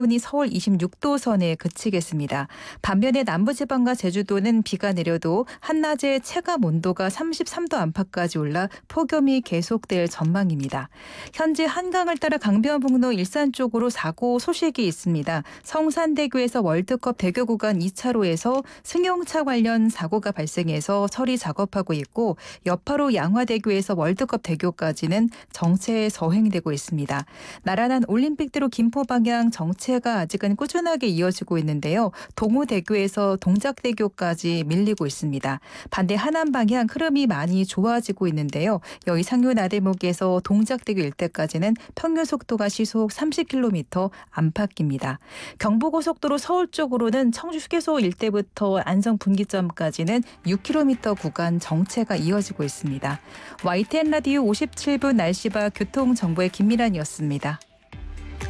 기온이 서울 26도 선에 그치겠습니다. 반면에 남부지방과 제주도는 비가 내려도 한낮에 체감 온도가 33도 안팎까지 올라 폭염이 계속될 전망입니다. 현재 한강을 따라 강변북로 일산 쪽으로 사고 소식이 있습니다. 성산대교에서 월드컵 대교 구간 2차로에서 승용차 관련 사고가 발생해서 처리 작업하고 있고 여파로 양화대교에서 월드컵 대교까지는 정체 서행되고 있습니다. 나란한 올림픽대로 김포 방향 정체가 아직은 꾸준하게 이어지고 있는데요. 동호대교에서 동작대교까지 밀리고 있습니다. 반대 하남 방향 흐름이 많이 좋아지고 있는데요. 여의 상류 나들목에서 동작대교 일대까지는 평균 속도가 시속 30km 안팎입니다. 경부고속도로 서울 쪽으로는 청주 휴게소 일대부터 안성 분기점까지는 6km 구간 정체가 이어지고 있습니다. YTN 라디오 57분 날씨와 교통정보의 김미란이었습니다.